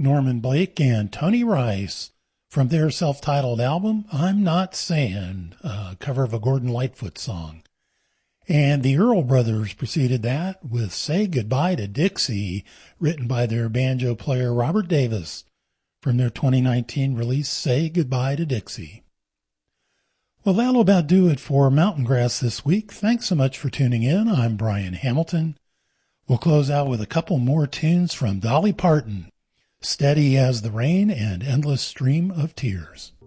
Norman Blake and Tony Rice from their self-titled album, I'm Not Saying, a cover of a Gordon Lightfoot song. And the Earl Brothers preceded that with Say Goodbye to Dixie, written by their banjo player Robert Davis from their 2019 release, Say Goodbye to Dixie. Well, that'll about do it for Mountain Grass this week. Thanks so much for tuning in. I'm Brian Hamilton. We'll close out with a couple more tunes from Dolly Parton, Steady as the Rain and Endless Stream of Tears.